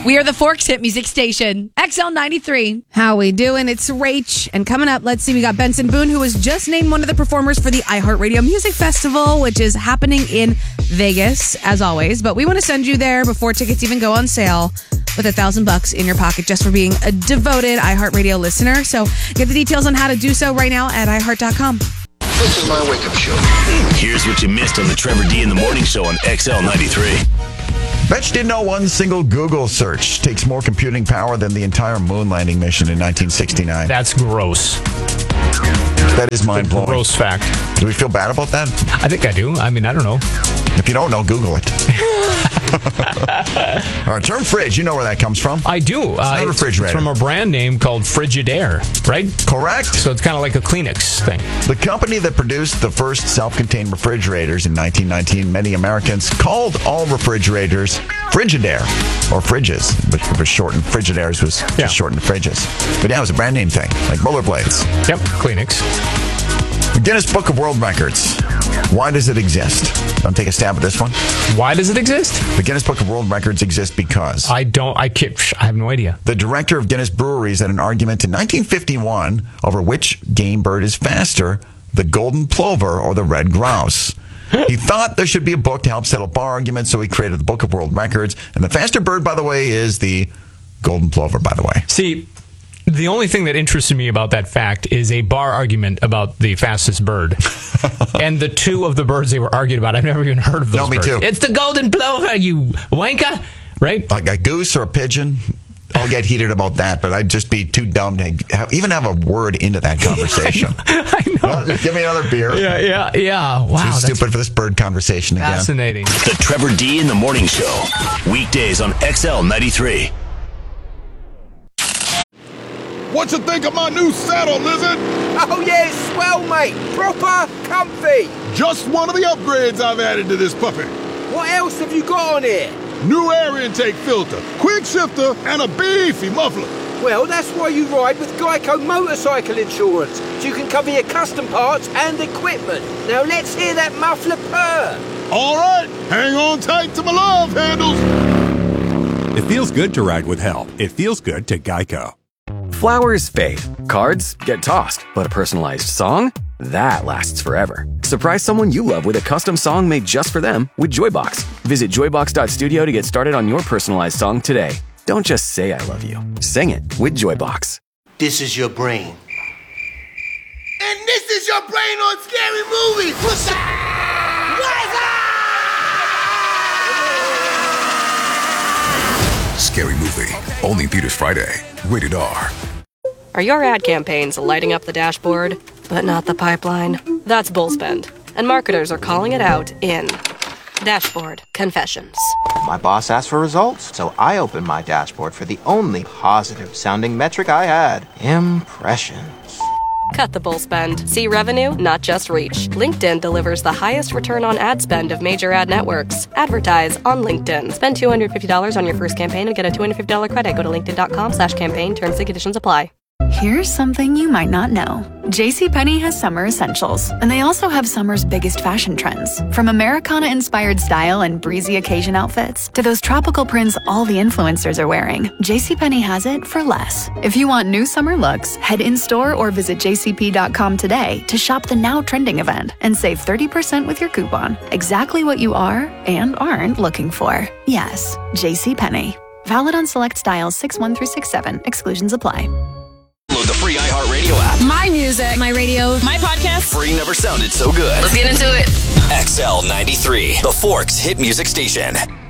We are the Forks Hit Music Station, XL93. How we doing? It's Rach. And coming up, let's see, we got Benson Boone, who was just named one of the performers for the iHeartRadio Music Festival, which is happening in Vegas, as always. But we want to send you there before tickets even go on sale with $1,000 in your pocket just for being a devoted iHeartRadio listener. So get the details on how to do so right now at iHeart.com. This is my wake-up show. Here's what you missed on the Trevor D in the Morning Show on XL93. Bet you didn't know one single Google search takes more computing power than the entire moon landing mission in 1969. That's gross. That is mind-blowing. Gross fact. Do we feel bad about that? I think I do. I mean, I don't know. If you don't know, Google it. All right, term fridge, you know where that comes from. I do. It's not a refrigerator. It's from a brand name called Frigidaire, right? Correct. So it's kind of like a Kleenex thing. The company that produced the first self-contained refrigerators in 1919, many Americans called all refrigerators Frigidaire, or fridges, which was shortened. Frigidaires was just shortened to fridges. But yeah, it was a brand name thing, like rollerblades. Yep, Kleenex. The Guinness Book of World Records. Why does it exist? Want to take a stab at this one? Why does it exist? The Guinness Book of World Records exists because... I have no idea. The director of Guinness Breweries had an argument in 1951 over which game bird is faster, the golden plover or the red grouse. He thought there should be a book to help settle bar arguments, so he created the Book of World Records. And the faster bird, by the way, is the golden plover, by the way. See, the only thing that interested me about that fact is a bar argument about the fastest bird. And the two of the birds they were arguing about, I've never even heard of those birds. Me too. It's the golden plover, you wanker, right? Like a goose or a pigeon. I'll get heated about that, but I'd just be too dumb to even have a word into that conversation. I know. Well, just give me another beer. Yeah. Wow. Too stupid for this bird conversation again. Fascinating. The Trevor D in the Morning Show. Weekdays on XL93. What you think of my new saddle, Lizard? Oh yeah, it's swell, mate. Proper comfy. Just one of the upgrades I've added to this puppy. What else have you got on here? New air intake filter, quick shifter, and a beefy muffler. Well, that's why you ride with Geico Motorcycle Insurance, so you can cover your custom parts and equipment. Now let's hear that muffler purr. All right, hang on tight to my love handles. It feels good to ride with help. It feels good to Geico. Flowers fade, cards get tossed, but a personalized song? That lasts forever. Surprise someone you love with a custom song made just for them with Joybox. Visit joybox.studio to get started on your personalized song today. Don't just say I love you. Sing it with Joybox. This is your brain. And this is your brain on Scary Movie. What's up? Scary Movie. Only theaters Friday. Rated R. Are your ad campaigns lighting up the dashboard, but not the pipeline? That's Bullspend. And marketers are calling it out in Dashboard Confessions. My boss asked for results, so I opened my dashboard for the only positive-sounding metric I had. Impressions. Cut the bull spend. See revenue, not just reach. LinkedIn delivers the highest return on ad spend of major ad networks. Advertise on LinkedIn. Spend $250 on your first campaign and get a $250 credit. Go to linkedin.com/campaign. Terms and conditions apply. Here's something you might not know. JCPenney has summer essentials, and they also have summer's biggest fashion trends. From Americana-inspired style and breezy occasion outfits to those tropical prints all the influencers are wearing, JCPenney has it for less. If you want new summer looks, head in-store or visit jcp.com today to shop the now trending event and save 30% with your coupon. Exactly what you are and aren't looking for. Yes, JCPenney. Valid on select styles 6-1 through 6-7. Exclusions apply. Download the free iHeartRadio app. My music, my radio, my podcast. Free never sounded so good. Let's get into it. XL93, the Forks Hit Music Station.